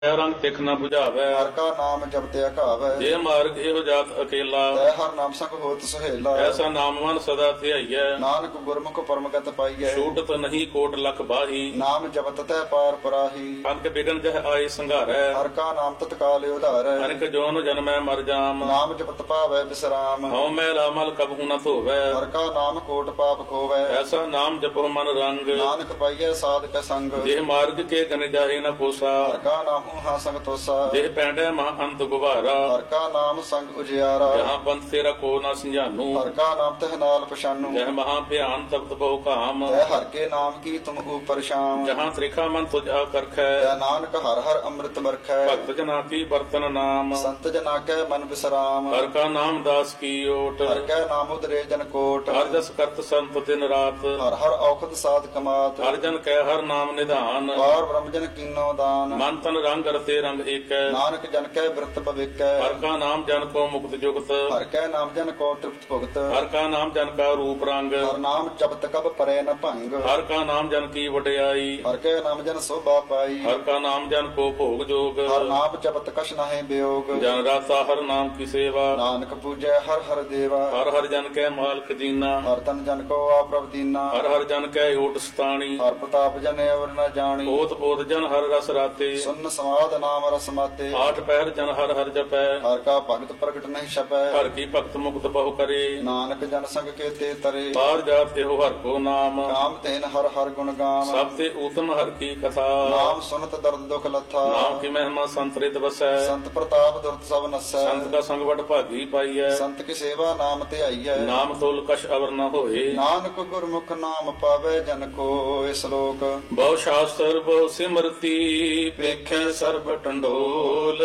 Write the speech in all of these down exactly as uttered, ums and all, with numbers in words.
रंग तिख न बुझावै। हर का नाम जपते घावै। जे मार्ग एहो जात अकेला, तै हर नाम संग होत सुहेला। ऐसा नाम मन सदा ध्याइयै। नानक गुरमुख परमगत पाइयै। छूटत नहीं कोट लख बाही, नाम जपत तै पार पराही। अनक बिघन जह आए संघारै। हर का नाम तत्काल उधारै। अनक जोन जन्मै मर जाम, नाम जपत पावै विश्राम। हਉ मैला मल कबहू न धोवै। हर का नाम कोट पाप खोवै। ऐसा नाम जपो मन रंग, नानक पाइयै साधक संग। जेह मार्ग के गन जाहे न कोसा। हर का नाम ऊहा संग तोसा। जेह पैंडै महा अंत गुबारा, हर का नाम संग उजियारा। जहाँ पंथ तेरा को न सिंजानू। हर का नाम तह नाल पछानू। जह महा भयान तप्त बहु काम, तै हर के नाम की तुम ऊपर शाम। जहाँ त्रिखा मन तुझ आकरखै। तै नानक हर हर अमृत बरखै। भक्त जना की बर्तन नाम, संत जना कै मन विश्राम। हर का नाम दास की ओट। हर कै नाम उदरे जन कोट। हर जस करत संत दिन रात, हर हर औखद साध कमात। हर जन कै हर नाम निधान। पार ब्रह्म जन कीनो दान। मन तन रंग रते रंग एक, नानक जन कै व्रत पविकै। हर का नाम जन को मुक्त जुगत। हर कै नाम जन को तृप्त भुगत। हर का नाम जन का रूप रंग, हर नाम जपत कब परै न भंग। हर का नाम जन की वਡयाई। हर कै नाम जन शोभा पाई। हर का नाम जन को भोग जोग। हर नाम जपत कछ नाहि वियोग। जन राता हर नाम की सेवा, नानक पूजै हर हर देवा। हर हर जन कै मालक दीना। हर तन जन को आप दीना। हर हर जन कै ओट सताणी, हर प्रताप जन और न जानी। ओत पोत जन हर रस राते। सुन समाद नाम रस माते। आठ पैर जन हर हर जपै। हर का भगत प्रगट नहीं छपै। हर की भक्त मुक्त बहु करे। नानक जन संग के ते तरे। पार जात एहो हर को नाम, काम तेन हर हर गुण गाम। सब ते उत्तम हर की कथा। नाम सुनत दर्द दुख लथा। नाम की महिमा संतरित बसै। संत प्रताप दुर्त सब नसै। संत का संग बट भागी पाइयै। संत की सेवा नाम ते आईयै। नाम तोल कछ अवर न होए। नानक गुरमुख नाम पावै जन को श्लोक। बहु शास्त्र बहु सिमरती, पेखे सर्ब टंडोल।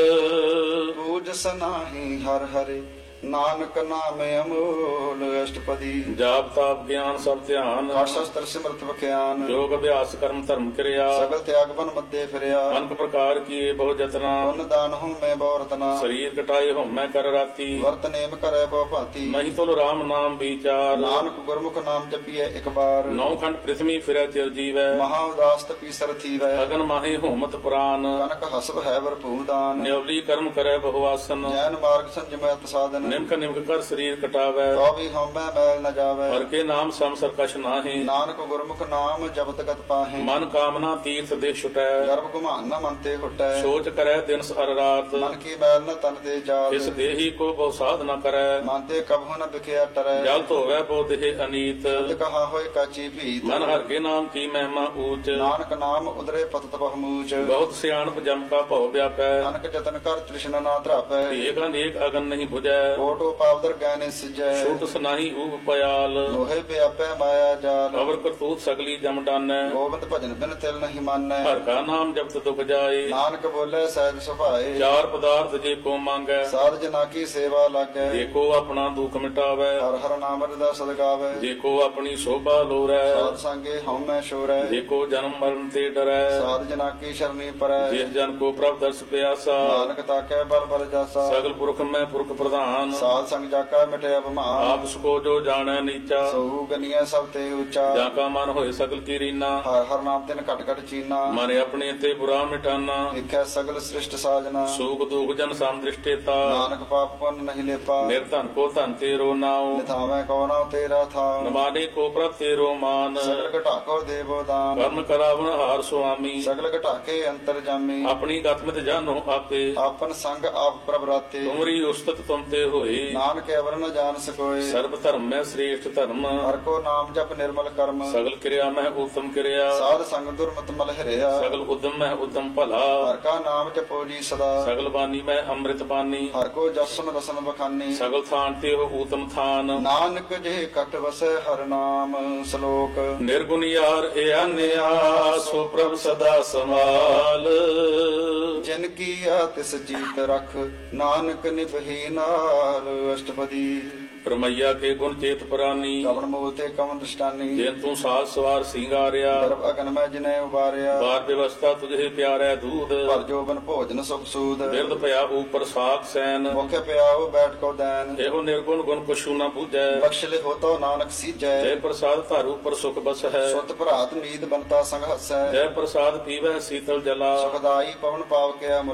पूज सनाही हर हरि, नानक नाम अमोल। अष्टपदी जाप ताप ज्ञान सब ध्यान, शस्त्र सिमरत बख्यान। योग अभ्यास कर्म धर्म क्रिया, सगल त्याग बन मध्य फिरया। अनक प्रकार किए बहु जतना। पुण्य दान हूँ मैं बहु रतना। शरीर कटाए हो मैं कर राती, वर्त नेम करे बहु भांति। नहीं तुल राम नाम विचार। नानक गुरमुख नाम जपिए एक बार। नौ खंड पृथ्वी फिरै चिर जीवै। महा उदास तपी सर थीवै। अगन माहे होमत पुराण, कनक हसब है भरपूर दान। न्योली कर्म करे बहुआसन, जैन मार्ग संजमयत साधन। निमक निमक कर शरीर कटावै। तो भी हम मैं मैल न जावै। हर के नाम समसर कछ नाहि, नानक गुरमुख नाम जपत गत पाहे। मन कामना तीर्थ दे छुटै। गर्भ गुमान न मन ते हुटै। सोच करे दिन हर रात, मन की मैल न तन ते जात। इस देही को बहु साध न करे। मन ते कबहु न बिखया टरै। जल धोवै बहु देह अनीत, खुद कहा होय काची भीत। मन हर के नाम की महिमा ऊंच। नानक नाम उदरे पतत बहुमूच। बहुत सियाणप जम का भव व्यापै। नानक जतन कर तृष्णा ना त्रापै। एक अनेक अगन नहीं बुझै। कोटो पावदर गहने सिजै। छूट सनाही ऊब पयाल, लोहे व्यापै माया जाल। अवर करतूत सगली जम डानै। गोविंद भजन बिन तिल नहीं मानै। हर का नाम जपत दुख जाए। नानक बोले सहज सुभाए। चार पदार्थ जे को मांगै, साध जना की सेवा लागै। जे को अपना दुख मिटावै। हर हर नाम हृदय सद गावै। जे को अपनी शोभा लोरै। साध संगे हम मैं शोरै। जे को जन्म मरण ते डरै। साध जना की शरणी परै। जिस जन को प्रभ दर्श प्यासा, नानक ताकै बल बल जासा। सगल पुरख में पुरख प्रधान। साध संग जाका मिटे अभिमान। आप सुको जो जाने नीचा, सहु गनिया सब ते ऊंचा। जाका मन होए सकल की रीना। हर हर नाम तिन घट घट चीना। मन अपने ते बुरा मिटाना। लिखै सगल सृष्ट साजना। सुख दुख जन साम दृष्टेता। नानक पाप पुण्य नहीं लेपा। निर्धन को धन तेरो नाव, निथावै को नाम तेरा था। नमाने को प्रभ तेरो मान। सगल घटाको देवो दान। कर्म करावन हार स्वामी, सगल घटाके अंतर जामी। अपनी गतमित जानो आपे। आपन संग आप प्रभ राते। तुमरी उस्तत तुम ते होए। नानक अवर न जान सकोए। सर्व धर्म में श्रेष्ठ धर्म, हर को नाम जप निर्मल कर्म। सगल क्रिया में उत्तम क्रिया। साध संग दुर्मत मल हरिया। सगल उद्यम में उत्तम भला। हर का नाम जपो जी सदा। सगल बानी में अमृत पानी। हर को जसन रसन बखानी। सगल थान ते हो उत्तम थान। नानक जे कट वसै हर नाम श्लोक। निर्गुण यार ए अन्या, सो प्रभ सदा संभाल। जिन किया तिस जीत रख, नानक निभहि नाल। अष्टपदी ਰਮਈਆ ਕੇ ਗੁਣ ਚੇਤ ਪ੍ਰਾਨੀ ਕਵਣ ਮੂਲ ਤੇ ਕਵਣ ਦ੍ਰਿਸ਼ਟਾਨੀ ਜਿਨ ਤੂੰ ਸਾਜ ਸਵਾਰ ਸਿੰਗਾਰਿਆ ਗਰਭ ਅਗਨ ਮੈਂ ਜਿਨੇ ਉਬਾਰਿਆ ਬਾਰ ਵਿਵਸਥਾ ਤੁਝੇ ਪਿਆਰੈ ਦੂਧ ਭਰ ਜੋਬਨ ਭੋਜਨ ਸੁਖ ਸੂਦ ਬਿਰਦ ਭਇਆ ਉਪਰ ਸਾਖ ਸੈਨ ਮੁਖ ਪਿਆਉ ਬੈਠ ਕੋ ਦੈਨ ਇਹੋ ਨਿਰਗੁਣ ਗੁਣ ਕੁਛੂ ਨਾ ਬੂਝੈ ਬਖਸ਼ ਲਿਖੋ ਤੋ ਨਾਨਕ ਸੀਜੈ ਜੈ ਪ੍ਰਸਾਦ ਧਾਰੂ ਉਪਰ ਸੁਖ ਬਸ ਹੈ ਸੁਤ ਭਰਾਤ ਨੀਤ ਬੰਤਾ ਸੰਗ ਹਸੈ ਜੈ ਪ੍ਰਸਾਦ ਪੀਵੈ ਸੀਤਲ ਜਲਾ ਸੁਖਦਾਈ ਪਵਨ ਪਾਵ ਕਿਆ